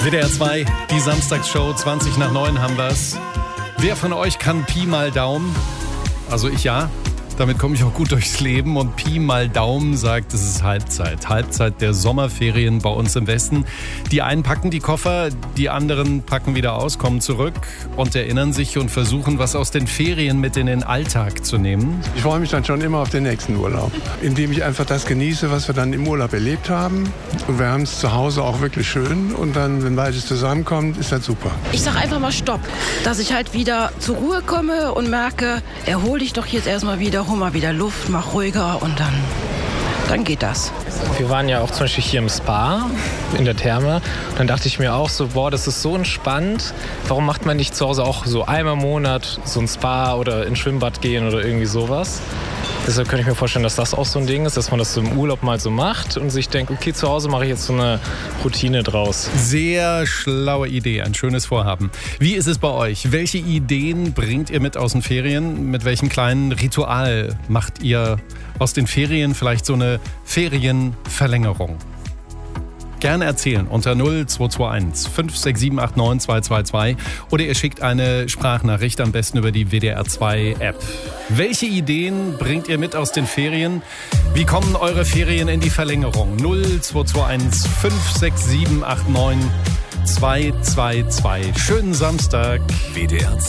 WDR 2, die Samstagsshow, 20 nach 9 haben wir's. Wer von euch kann Pi mal Daumen? Also ich ja. Damit komme ich auch gut durchs Leben und Pi mal Daumen sagt, es ist Halbzeit. Halbzeit der Sommerferien bei uns im Westen. Die einen packen die Koffer, die anderen packen wieder aus, kommen zurück und erinnern sich und versuchen, was aus den Ferien mit in den Alltag zu nehmen. Ich freue mich dann schon immer auf den nächsten Urlaub, indem ich einfach das genieße, was wir dann im Urlaub erlebt haben. Und wir haben es zu Hause auch wirklich schön und dann, wenn beides zusammenkommt, ist das super. Ich sage einfach mal Stopp, dass ich halt wieder zur Ruhe komme und merke, erhol dich doch jetzt erstmal wieder, hol mal wieder Luft, mach ruhiger und dann geht das. Wir waren ja auch zum Beispiel hier im Spa, in der Therme. Und dann dachte ich mir auch so, boah, das ist so entspannt. Warum macht man nicht zu Hause auch so einmal im Monat so ein Spa oder ins Schwimmbad gehen oder irgendwie sowas? Deshalb könnte ich mir vorstellen, dass das auch so ein Ding ist, dass man das so im Urlaub mal so macht und sich denkt, okay, zu Hause mache ich jetzt so eine Routine draus. Sehr schlaue Idee, ein schönes Vorhaben. Wie ist es bei euch? Welche Ideen bringt ihr mit aus den Ferien? Mit welchem kleinen Ritual macht ihr aus den Ferien vielleicht so eine Ferienverlängerung? Gerne erzählen unter 0221 56789 222 oder ihr schickt eine Sprachnachricht, am besten über die WDR 2 App. Welche Ideen bringt ihr mit aus den Ferien? Wie kommen eure Ferien in die Verlängerung? 0221 56789 222. Schönen Samstag. WDR 2.